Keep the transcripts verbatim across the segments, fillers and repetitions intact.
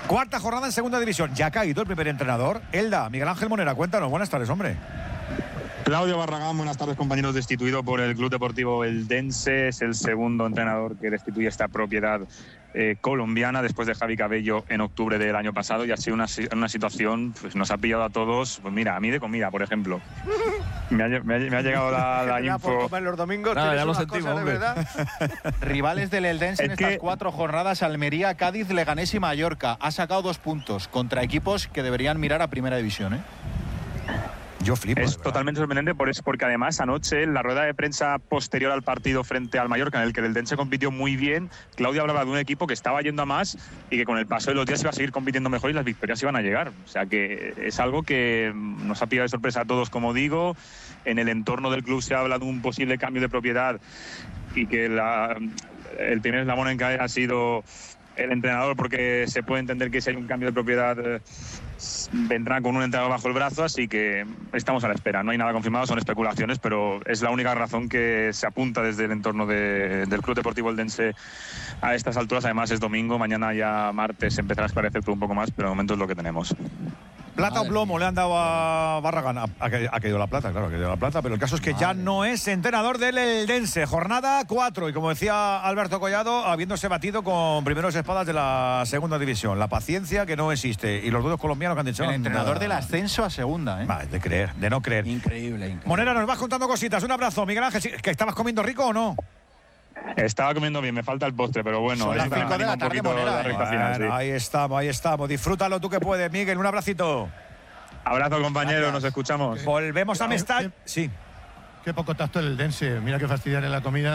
Cuarta jornada en segunda división. Ya ha caído el primer entrenador. Elda, Miguel Ángel Monera, cuéntanos. Buenas tardes, hombre. Claudio Barragán, buenas tardes, compañeros. Destituido por el Club Deportivo Eldense. Es el segundo entrenador que destituye esta propiedad eh, colombiana después de Javi Cabello en octubre del año pasado. Y ha sido una, una situación, pues nos ha pillado a todos. Pues mira, a mí de comida, por ejemplo. Me ha, me ha, me ha llegado la, la info. Por comer los domingos, Nada, ya lo sentimos, sentimos, hombre. ¿verdad? Rivales del Eldense en Es que- estas cuatro jornadas: Almería, Cádiz, Leganés y Mallorca. Ha sacado dos puntos contra equipos que deberían mirar a primera división, ¿eh? Yo flipo. Es de verdad. totalmente sorprendente por eso, porque además anoche, en la rueda de prensa posterior al partido frente al Mallorca, en el que el Eldense compitió muy bien, Claudia hablaba de un equipo que estaba yendo a más y que con el paso de los días iba a seguir compitiendo mejor y las victorias iban a llegar. O sea que es algo que nos ha pillado de sorpresa a todos, como digo. En el entorno del club se habla de un posible cambio de propiedad y que la, el primer eslabón en caer ha sido el entrenador, porque se puede entender que si hay un cambio de propiedad eh, vendrá con un entrenador bajo el brazo, así que estamos a la espera. No hay nada confirmado, son especulaciones, pero es la única razón que se apunta desde el entorno de, del Club Deportivo Eldense a estas alturas. Además es domingo, mañana ya martes empezará a esclarecer todo un poco más, pero de momento es lo que tenemos. Plata o plomo le han dado a Barragán. Ha, ha caído la plata, claro, ha caído la plata, pero el caso es que ya no es entrenador del Eldense. Jornada cuatro, y como decía Alberto Collado, habiéndose batido con primeros espadas de la segunda división. La paciencia que no existe, y los duros colombianos que han dicho. El entrenador nada. del ascenso a segunda, ¿eh? Va, de creer, de no creer. Increíble, increíble. Monera, nos vas contando cositas. Un abrazo, Miguel Ángel. ¿Sí- ¿Que estabas comiendo rico o no? Estaba comiendo bien, me falta el postre, pero bueno, Son las es que cinco me de la anima un tarde, poquito Monera, la ¿eh? recta final, Bueno, sí. ahí estamos, ahí estamos. Disfrútalo tú que puedes, Miguel. Un abracito. Abrazo, compañeros, nos escuchamos. Volvemos a Amistad. ¿Qué- Sí. Qué poco tacto el Eldense. Mira que fastidiar en la comida.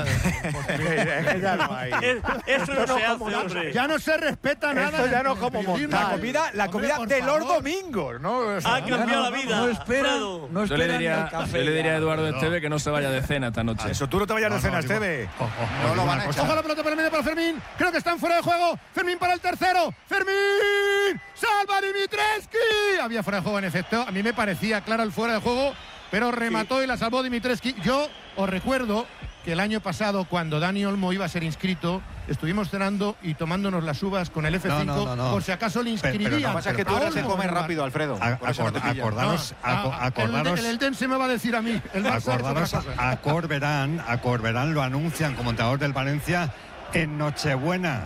Ya no hay. Eso no se hace, hombre. Ya no se respeta nada. Esto ya no del como periodismo. La montar. comida, la Hombre, comida por de los favor. domingos, ¿no? O sea, Ha cambiado la vida. No espera, Alfredo. no Yo le espera diría, ni el café. yo le diría a Eduardo No. Esteve que no se vaya de cena esta noche. Eso, tú no te vayas de No, cena, no, digo- Esteve. Ojo, ojo, No lo digo van una a cosa. echar. Ojo la pelota para el medio para Fermín. Creo que están fuera de juego. Fermín para el tercero. Fermín. Salva Dimitrescu. Había fuera de juego, en efecto. A mí me parecía clara el fuera de juego, pero remató y la salvó Dimitrescu. Yo os recuerdo que el año pasado, cuando Dani Olmo iba a ser inscrito, estuvimos cenando y tomándonos las uvas con el F cinco No, no, no, no. por si acaso le Pero- pero inscribían. Lo que pasa es que tú A eres de Olmo, comer ¿verdad? rápido, Alfredo. A- Por eso no te acorda- pillan. acordaros, No, aco- a- a- acordaros, El, el Eldense me va a decir a mí. El Barça es otra acordaros cosa. a Corberán, a Corberán lo anuncian como entrenador del Valencia en Nochebuena.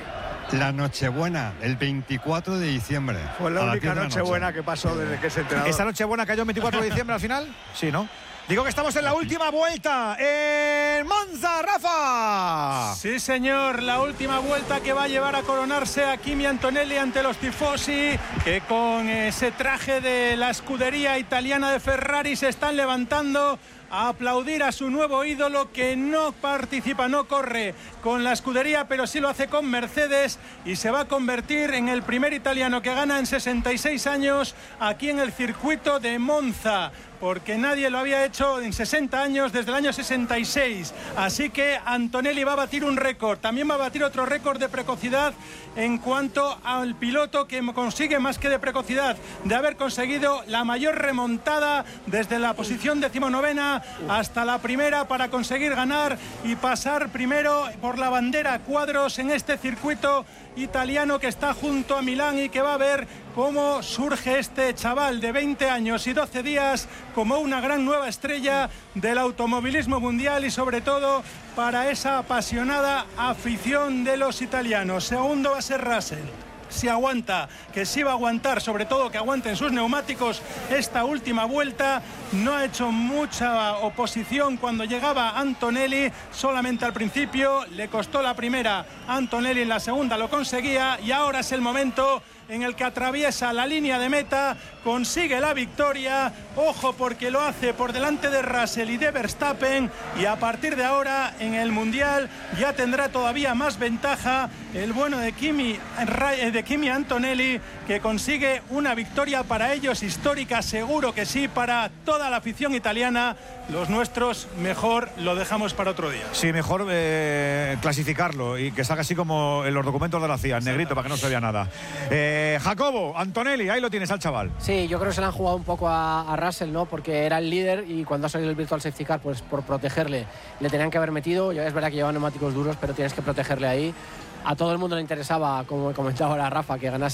La Nochebuena, el veinticuatro de diciembre. Fue la a las única diez de la noche noche. buena que pasó desde que se entrenador. ¿Esta noche buena cayó el veinticuatro de diciembre al final? Sí, ¿no? Digo que estamos en la última vuelta en Monza, Rafa. Sí, señor, la última vuelta que va a llevar a coronarse a Kimi Antonelli ante los tifosi, que con ese traje de la escudería italiana de Ferrari se están levantando a aplaudir a su nuevo ídolo, que no participa, no corre con la escudería, pero sí lo hace con Mercedes, y se va a convertir en el primer italiano que gana en sesenta y seis años aquí en el circuito de Monza, porque nadie lo había hecho en sesenta años, desde el año sesenta y seis. Así que Antonelli va a batir un récord. También va a batir otro récord de precocidad en cuanto al piloto, que consigue más que de precocidad, de haber conseguido la mayor remontada desde la posición decimonovena hasta la primera para conseguir ganar y pasar primero por la bandera a cuadros en este circuito italiano que está junto a Milán, y que va a ver cómo surge este chaval de veinte años y doce días como una gran nueva estrella del automovilismo mundial, y sobre todo para esa apasionada afición de los italianos. Segundo va a ser Russell. Si aguanta, que sí va a aguantar, sobre todo que aguanten sus neumáticos esta última vuelta. No ha hecho mucha oposición cuando llegaba Antonelli, solamente al principio, le costó la primera, Antonelli en la segunda lo conseguía, y ahora es el momento en el que atraviesa la línea de meta, consigue la victoria. Ojo, porque lo hace por delante de Russell y de Verstappen, y a partir de ahora en el Mundial ya tendrá todavía más ventaja el bueno de Kimi, de Kimi Antonelli, que consigue una victoria para ellos histórica, seguro que sí, para toda la afición italiana. Los nuestros mejor lo dejamos para otro día. Sí, mejor eh, clasificarlo y que salga así como en los documentos de la C I A, en negrito, para que no se vea nada. Eh, Jacobo, Antonelli, ahí lo tienes al chaval. Sí, yo creo que se le han jugado un poco a, a Russell, ¿no? Porque era el líder, y cuando ha salido el Virtual Safety Car, pues por protegerle, le tenían que haber metido. Ya es verdad que lleva neumáticos duros, pero tienes que protegerle ahí. A todo el mundo le interesaba, como comentaba ahora Rafa, que ganase